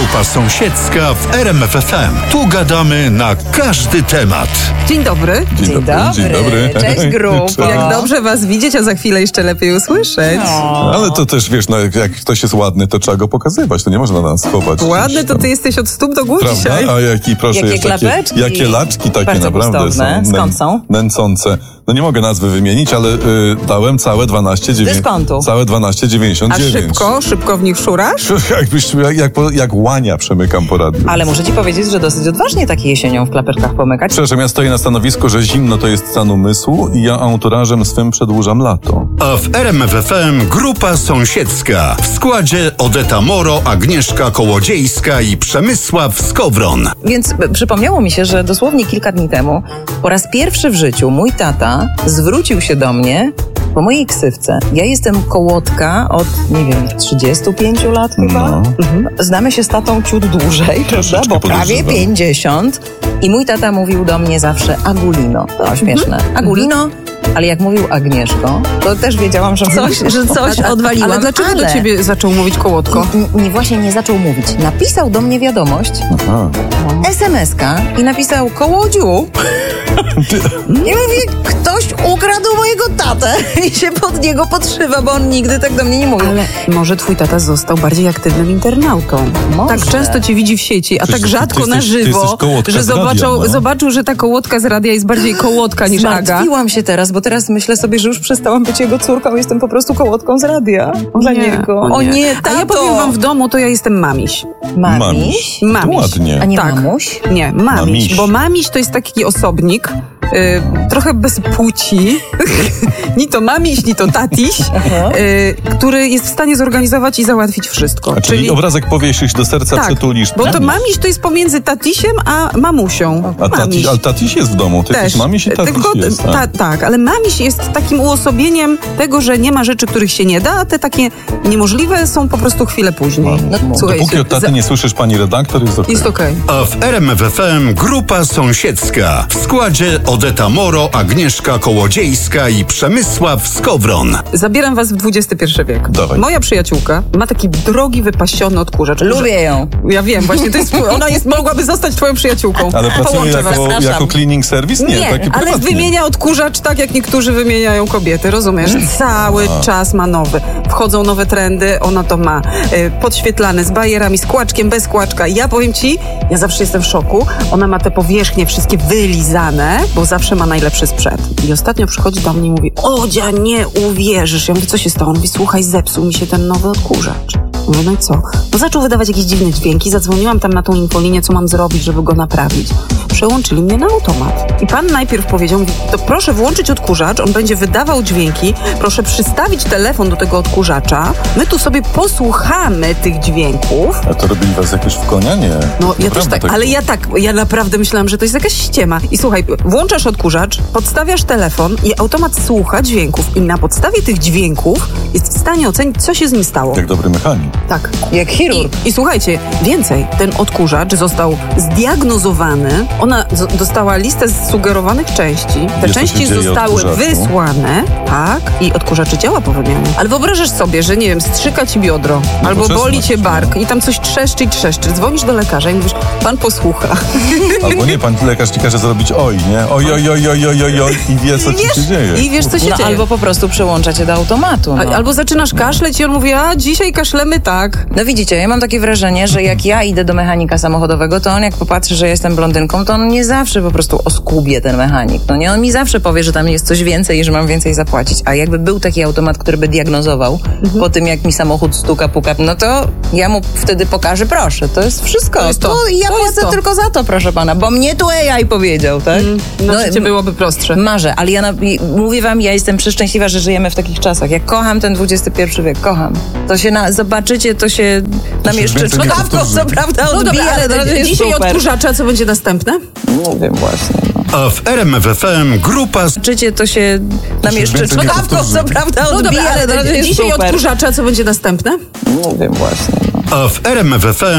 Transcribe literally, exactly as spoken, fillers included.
Grupa sąsiedzka w R M F F M. Tu gadamy na każdy temat. Dzień dobry. Dzień, Dzień dobry. dobry. Dzień dobry. Cześć, grupa. Jak dobrze was widzieć, a za chwilę jeszcze lepiej usłyszeć. No. Ale to też, wiesz, no, jak, jak ktoś jest ładny, to trzeba go pokazywać, to nie można nas schować. Ładny to ty jesteś od stóp do głów Prawda? dzisiaj. A jaki, proszę, Jakie jest takie, klapeczki. jakie laczki takie Bardzo naprawdę gustowne. są. Skąd są? Nęcące. No nie mogę nazwy wymienić, ale y, dałem całe dwanaście dziewięćdziesiąt. Dyskontu. Całe dwanaście dziewięćdziesiąt A dziewięć. szybko, szybko w nich szurasz? Jakbyś, jak, jak, po- jak łania przemykam po radiu. Ale muszę ci powiedzieć, że dosyć odważnie tak jesienią w klapeczkach pomykać. Przepraszam, ja stoję na stanowisku, że zimno to jest stan umysłu i ja anturażem swym przedłużam lato. A w R M F F M Grupa sąsiedzka. W składzie Odeta Moro, Agnieszka Kołodziejska i Przemysław Skowron. Więc e, przypomniało mi się, że dosłownie kilka dni temu po raz pierwszy w życiu mój tata zwrócił się do mnie po mojej ksywce. Ja jestem kołotka od, nie wiem, trzydziestu pięciu lat chyba. No. Mhm. Znamy się z tatą ciut dłużej, prawda? Bo prawie podejrzewam. pięćdziesiąt. I mój tata mówił do mnie zawsze Agulino. To śmieszne. Agulino. Ale jak mówił Agnieszko, to też wiedziałam, że coś, że coś odwaliłam. Ale dlaczego ale do ciebie zaczął mówić kołotko? N- nie, właśnie nie zaczął mówić. Napisał do mnie wiadomość, Aha. es em es ka i napisał Kołodziu. I mówi, ktoś ukradł mojego tatę i się pod niego podszywa, bo on nigdy tak do mnie nie mówił. Ale może twój tata został bardziej aktywnym internautą. Może. Tak często cię widzi w sieci, a Przecież tak ty rzadko jesteś- na ty żywo, jesteś kołotka że z radia, zobaczył, no. zobaczył, że ta kołotka z radia jest bardziej kołotka niż Aga. Zmartwiłam się teraz, bo teraz myślę sobie, że już przestałam być jego córką, jestem po prostu kołotką z radia. Dla niego. O nie, tato! A ja powiem wam w domu, to ja jestem mamiś. Mamiś? To Mamiś. ładnie. A nie Tak. mamuś? Nie, mamiś, Mamiś. bo mamiś to jest taki osobnik, y, trochę bez płci, ni to mamiś, ni to tatiś, y, który jest w stanie zorganizować i załatwić wszystko. A czyli, obrazek powiesisz do serca, tak, przytulisz. bo to Mamiś. mamiś to jest pomiędzy tatisiem a mamusią. A tati, Mamiś. ale tatiś jest w domu, ty jesteś mamiś i tatiś Tylko, jest. ta, tak, ale mamiś jest takim uosobieniem tego, że nie ma rzeczy, których się nie da, a te takie niemożliwe są po prostu chwilę później. No, Słuchajcie, Dopóki od taty za- nie słyszysz pani redaktor, jest okej. jest okej. A w R M F F M Grupa sąsiedzka. W składzie Odeta Moro, Agnieszka Kołodziejska i Przemysław Skowron. Zabieram was w dwudziesty pierwszy wiek. Dawaj. Moja przyjaciółka ma taki drogi, wypasiony odkurzacz. Lubię ją. Ja wiem, właśnie to jest, ona jest, mogłaby zostać twoją przyjaciółką. Ale pracuje Połączę was. jako, Zapraszam. jako cleaning service? Nie, Nie, taki ale prywatnie. wymienia odkurzacz tak, jak niektórzy wymieniają kobiety, rozumiesz? Cały czas ma nowy. Wchodzą nowe trendy, ona to ma y, podświetlane z bajerami, z kłaczkiem, bez kłaczka. Ja powiem ci, ja zawsze jestem w szoku. Ona ma te powierzchnie wszystkie wylizane, bo zawsze ma najlepszy sprzęt. I ostatnio przychodzi do mnie i mówi, Odzia, nie uwierzysz. Ja mówię, co się stało? On mówi, słuchaj, zepsuł mi się ten nowy odkurzacz. Mówię, no i co? No zaczął wydawać jakieś dziwne dźwięki, zadzwoniłam tam na tą infolinię, co mam zrobić, żeby go naprawić. Przełączyli mnie na automat. I pan najpierw powiedział, mówi, to proszę włączyć odkurzacz, on będzie wydawał dźwięki, proszę przystawić telefon do tego odkurzacza, my tu sobie posłuchamy tych dźwięków. A to robili was jakoś w konia? Nie. No ja też Naprawdę tak, ale ja tak, ja naprawdę myślałam, że to jest jakaś ściema. I słuchaj, włączasz odkurzacz, podstawiasz telefon i automat słucha dźwięków i na podstawie tych dźwięków jest w stanie ocenić, co się z nim stało. Jak dobry mechanik. Tak. Jak chirurg. I, I słuchajcie, więcej, ten odkurzacz został zdiagnozowany, ona z- dostała listę sugerowanych części, te Wiesz, co części się dzieje zostały odkurzaczu? wysłane, tak, i odkurzacz działa po wymianie. Ale wyobrażasz sobie, że nie wiem, strzyka ci biodro, albo Nowoczesność, boli cię bark no. i tam coś trzeszczy i trzeszczy. Dzwonisz do lekarza i mówisz, pan posłucha. Albo nie, pan lekarz ci każe zrobić oj, nie? Oj, oj, oj, oj, oj, oj, oj i wie, co I ci wiesz, się dzieje. i wiesz, co się No, dzieje. albo po prostu przyłącza cię do automatu. No. A- Albo zaczynasz kaszleć i on mówi, a dzisiaj kaszlemy tak. No widzicie, ja mam takie wrażenie, że jak ja idę do mechanika samochodowego, to on jak popatrzy, że jestem blondynką, to on nie zawsze po prostu oskubie ten mechanik. No nie, on mi zawsze powie, że tam jest coś więcej i że mam więcej zapłacić. A jakby był taki automat, który by diagnozował po tym, jak mi samochód stuka, puka, no to ja mu wtedy pokażę, proszę, to jest wszystko. To jest to. To ja To jest płacę to. tylko za to, proszę pana, bo mnie tu A I powiedział, tak? No, życie byłoby prostsze. Marzę, ale ja na, i mówię wam, ja jestem przeszczęśliwa, że żyjemy w takich czasach. Ja kocham ten dwudziesty pierwszy wiek, kocham. To się na, zobaczycie, to się nam się jeszcze więcej nie czkawką, powtórzy. co prawda, No odbija, dobra, ale to ale jest dzisiaj super. odkurzacza, co będzie następne? Nie wiem właśnie. No. A w R M F F M Grupa Życie to się nam się jeszcze więcej nie czkawką, powtórzy. co prawda, No odbija, dobra, ale to ale jest dzisiaj super. odkurzacza, co będzie następne? Nie wiem właśnie. No. A w R M F F M